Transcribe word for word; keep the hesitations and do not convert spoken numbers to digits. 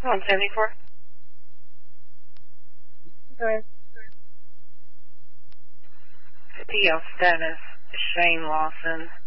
one seventy-four. Go ahead. P L status, Shane Lawson.